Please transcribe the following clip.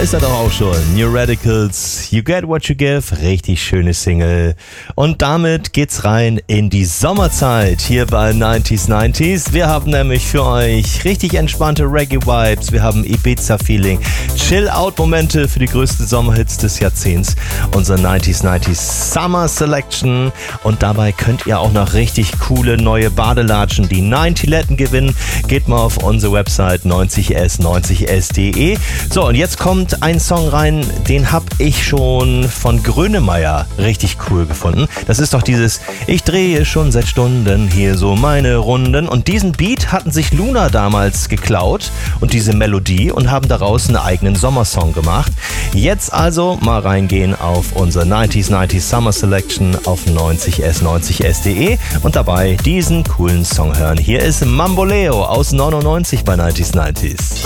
ist er doch auch schon. New Radicals, You Get What You Give, richtig schöne Single. Und damit geht's rein in die Sommerzeit hier bei 90s. Wir haben nämlich für euch richtig entspannte Reggae-Vibes, wir haben Ibiza-Feeling, Chill-Out-Momente für die größten Sommerhits des Jahrzehnts, unser 90s Summer Selection. Und dabei könnt ihr auch noch richtig coole neue Badelatschen, die 90letten gewinnen. Geht mal auf unsere Website 90s.de. So, und jetzt kommt ein Song rein, den hab ich schon von Grönemeyer richtig cool gefunden. Das ist doch dieses Ich drehe schon seit Stunden hier so meine Runden. Und diesen Beat hatten sich Luna damals geklaut und diese Melodie und haben daraus einen eigenen Sommersong gemacht. Jetzt also mal reingehen auf unser 90s Summer Selection auf 90s.de und dabei diesen coolen Song hören. Hier ist Mamboleo aus 99 bei 90s.